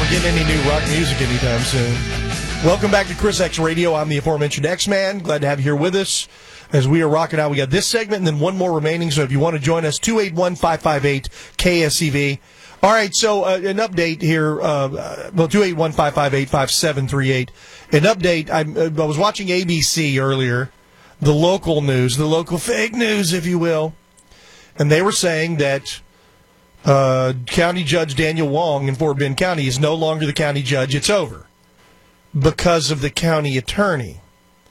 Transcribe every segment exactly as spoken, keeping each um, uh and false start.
getting any new rock music anytime soon. Welcome back to Chris X Radio. I'm the aforementioned X-Man. Glad to have you here with us as we are rocking out. We got this segment and then one more remaining, so if you want to join us, two eight one, five five eight, K S E V. All right, so uh, an update here. Uh, well, two eight one, five five eight, five seven three eight. An update. I, I was watching A B C earlier, the local news, the local fake news, if you will, and they were saying that uh, County Judge Daniel Wong in Fort Bend County is no longer the county judge. It's over because of the county attorney.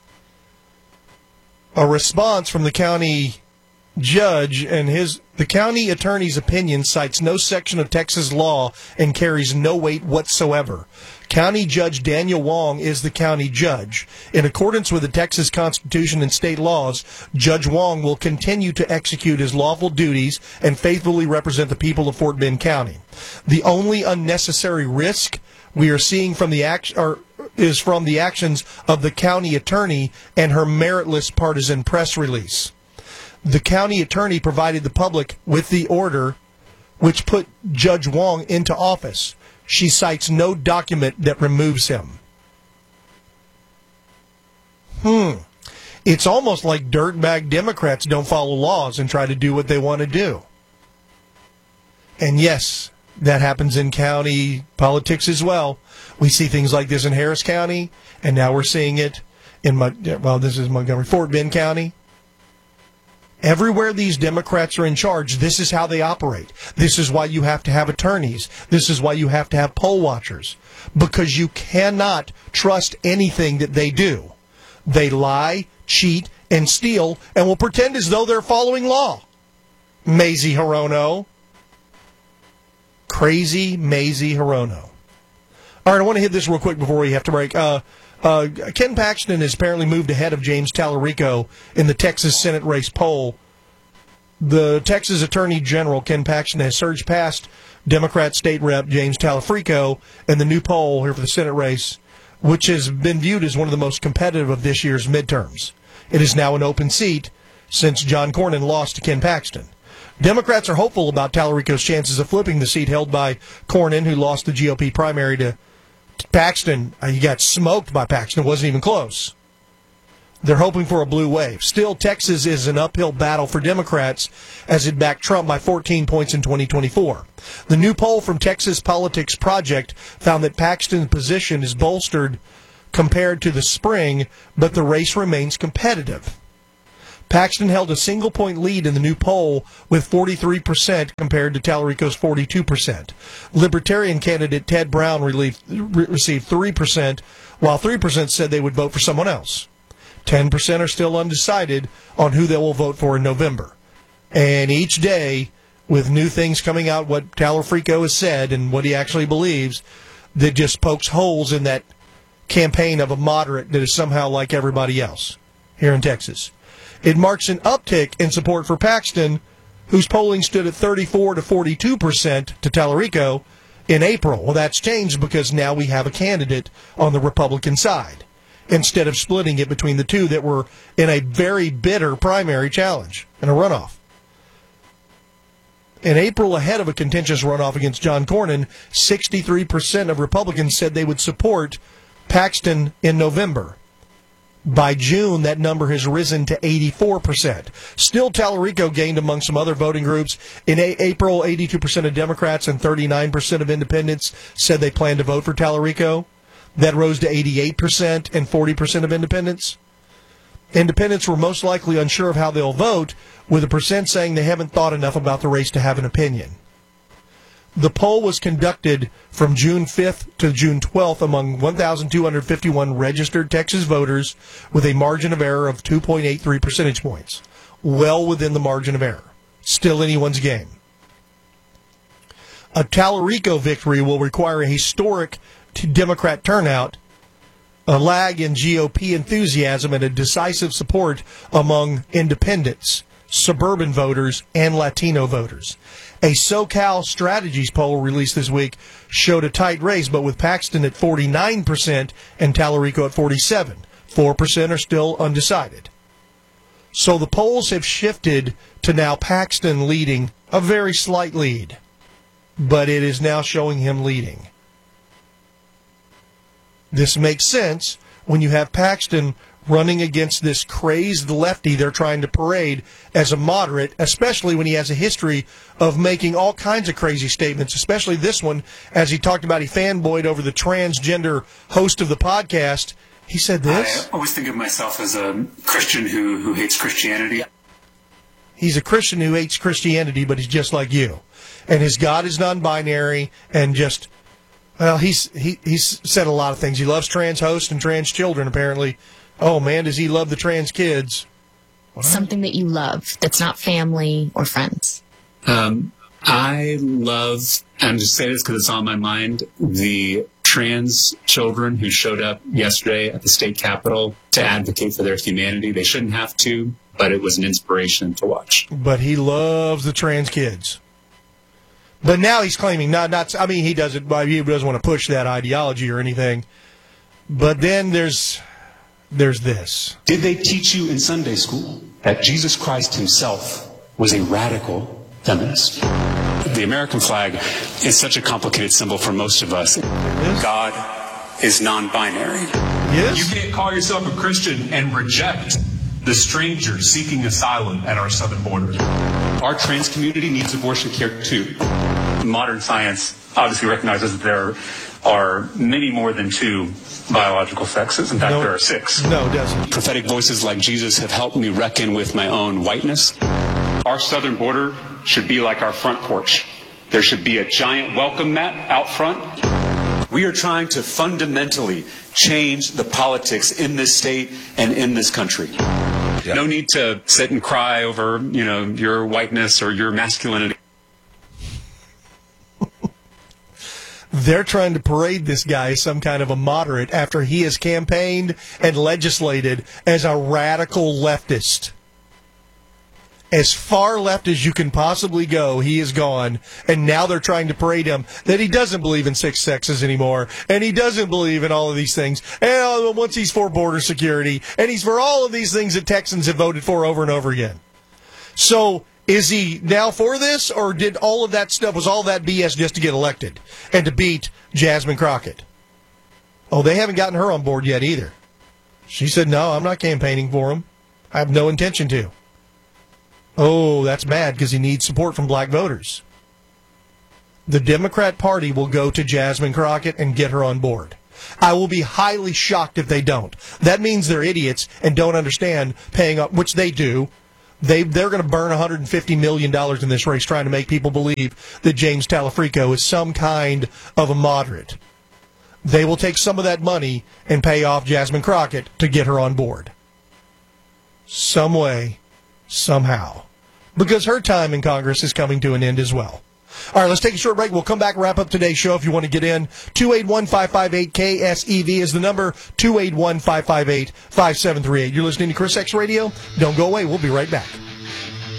A response from the county judge and his the county attorney's opinion cites no section of Texas law and carries no weight whatsoever. County Judge Daniel Wong is the county judge. In accordance with the Texas Constitution and state laws, Judge Wong will continue to execute his lawful duties and faithfully represent the people of Fort Bend County. The only unnecessary risk we are seeing from the act or is from the actions of the county attorney and her meritless partisan press release. The county attorney provided the public with the order which put Judge Wong into office. She cites no document that removes him. Hmm. It's almost like dirtbag Democrats don't follow laws and try to do what they want to do. And yes, that happens in county politics as well. We see things like this in Harris County, and now we're seeing it in, well, this is Montgomery, Fort Bend County. Everywhere these Democrats are in charge, this is how they operate. This is why you have to have attorneys. This is why you have to have poll watchers. Because you cannot trust anything that they do. They lie, cheat, and steal, and will pretend as though they're following law. Mazie Hirono. Crazy Mazie Hirono. All right, I want to hit this real quick before we have to break. Uh, uh, Ken Paxton has apparently moved ahead of James Tallarico in the Texas Senate race poll. The Texas Attorney General, Ken Paxton, has surged past Democrat State Rep James Tallarico in the new poll here for the Senate race, which has been viewed as one of the most competitive of this year's midterms. It is now an open seat since John Cornyn lost to Ken Paxton. Democrats are hopeful about Tallarico's chances of flipping the seat held by Cornyn, who lost the G O P primary to Paxton. He got smoked by Paxton. It wasn't even close. They're hoping for a blue wave. Still, Texas is an uphill battle for Democrats as it backed Trump by fourteen points in twenty twenty-four. The new poll from Texas Politics Project found that Paxton's position is bolstered compared to the spring, but the race remains competitive. Paxton held a single-point lead in the new poll with forty-three percent compared to Tallarico's forty-two percent. Libertarian candidate Ted Brown relieved, re- received three percent, while three percent said they would vote for someone else. ten percent are still undecided on who they will vote for in November. And each day, with new things coming out, what Tallarico has said and what he actually believes, that just pokes holes in that campaign of a moderate that is somehow like everybody else here in Texas. It marks an uptick in support for Paxton, whose polling stood at thirty-four to forty-two percent to Tallarico in April. Well, that's changed because now we have a candidate on the Republican side, instead of splitting it between the two that were in a very bitter primary challenge and a runoff. In April, ahead of a contentious runoff against John Cornyn, sixty-three percent of Republicans said they would support Paxton in November. By June, that number has risen to eighty-four percent. Still, Tallarico gained among some other voting groups. In a- April, eighty-two percent of Democrats and thirty-nine percent of independents said they planned to vote for Tallarico. That rose to eighty-eight percent and forty percent of independents. Independents were most likely unsure of how they'll vote, with a percent saying they haven't thought enough about the race to have an opinion. The poll was conducted from June fifth to June twelfth among one thousand two hundred fifty-one registered Texas voters with a margin of error of two point eight three percentage points. Well within the margin of error. Still anyone's game. A Tallarico victory will require a historic Democrat turnout, a lag in G O P enthusiasm, and a decisive support among independents, suburban voters, and Latino voters. A SoCal Strategies poll released this week showed a tight race, but with Paxton at forty-nine percent and Tallarico at forty-seven percent. four percent are still undecided. So the polls have shifted to now Paxton leading, a very slight lead, but it is now showing him leading. This makes sense when you have Paxton running against this crazed lefty they're trying to parade as a moderate, especially when he has a history of making all kinds of crazy statements, especially this one, as he talked about he fanboyed over the transgender host of the podcast. He said this. I always think of myself as a Christian who, who hates Christianity. He's a Christian who hates Christianity, but he's just like you. And his God is non-binary and just, well, he's he, he's said a lot of things. He loves trans hosts and trans children, apparently. Oh, man, does he love the trans kids? What? Something that you love that's not family or friends. Um, I love, and I'm just saying this because it's on my mind, the trans children who showed up yesterday at the state capitol to advocate for their humanity. They shouldn't have to, but it was an inspiration to watch. But he loves the trans kids. But now he's claiming, not, not. I mean, he doesn't, he doesn't want to push that ideology or anything. But then there's... There's this. Did they teach you in Sunday school that Jesus Christ himself was a radical feminist? The American flag is such a complicated symbol for most of us. Yes. God is non-binary. Yes. You can't call yourself a Christian and reject the stranger seeking asylum at our southern border. Our trans community needs abortion care too. Modern science obviously recognizes that there are many more than two biological sexes. In fact, no, there are six. No, it doesn't. Prophetic voices like Jesus have helped me reckon with my own whiteness. Our southern border should be like our front porch. There should be a giant welcome mat out front. We are trying to fundamentally change the politics in this state and in this country. Yeah. No need to sit and cry over, you know, your whiteness or your masculinity. They're trying to parade this guy as some kind of a moderate after he has campaigned and legislated as a radical leftist. As far left as you can possibly go, he is gone, and now they're trying to parade him that he doesn't believe in six sexes anymore, and he doesn't believe in all of these things, and once he's for border security, and he's for all of these things that Texans have voted for over and over again. So... is he now for this, or did all of that stuff, was all that B S just to get elected and to beat Jasmine Crockett? Oh, they haven't gotten her on board yet either. She said, no, I'm not campaigning for him. I have no intention to. Oh, that's bad because he needs support from black voters. The Democrat Party will go to Jasmine Crockett and get her on board. I will be highly shocked if they don't. That means they're idiots and don't understand paying up, which they do. They, they're going to burn one hundred fifty million dollars in this race trying to make people believe that James Talafrico is some kind of a moderate. They will take some of that money and pay off Jasmine Crockett to get her on board. Some way, somehow. Because her time in Congress is coming to an end as well. All right, let's take a short break. We'll come back and wrap up today's show if you want to get in. two eight one, five five eight, K S E V is the number. two eight one, five five eight, five seven three eight. You're listening to Chris X Radio. Don't go away. We'll be right back.